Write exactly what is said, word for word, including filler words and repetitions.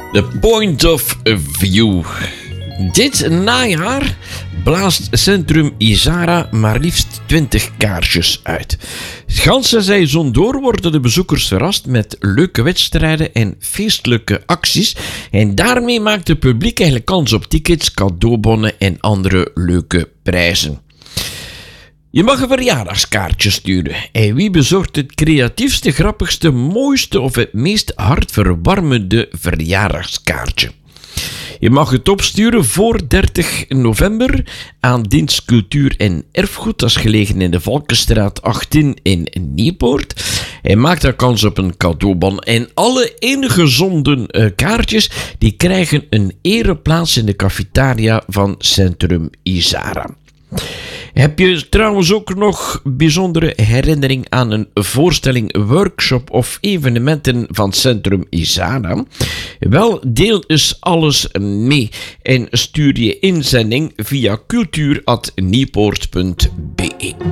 The Point of View. Dit najaar blaast Centrum Izara maar liefst twintig kaarsjes uit. Het ganse seizoen door worden de bezoekers verrast met leuke wedstrijden en feestelijke acties. En daarmee maakt het publiek eigenlijk kans op tickets, cadeaubonnen en andere leuke prijzen. Je mag een verjaardagskaartje sturen. En wie bezorgt het creatiefste, grappigste, mooiste of het meest hartverwarmende verjaardagskaartje? Je mag het opsturen voor dertig november aan Dienst Cultuur en Erfgoed. Dat is gelegen in de Valkenstraat achttien in Nieuwpoort. En maak daar kans op een cadeaubon. En alle ingezonden uh, kaartjes die krijgen een ereplaats in de cafetaria van Centrum Izara. Heb je trouwens ook nog bijzondere herinnering aan een voorstelling, workshop of evenementen van Centrum Izara? Wel, deel eens alles mee en stuur je inzending via cultuur apenstaartje nieuwpoort punt be.